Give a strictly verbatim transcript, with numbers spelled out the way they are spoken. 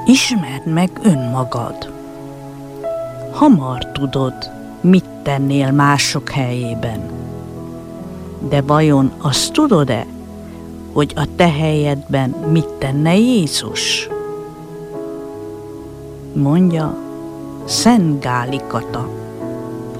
Ismerd meg önmagad. Hamar tudod, mit tennél mások helyében. De vajon azt tudod-e, hogy a te helyedben mit tenne Jézus? Mondja Szent Gál Ikata.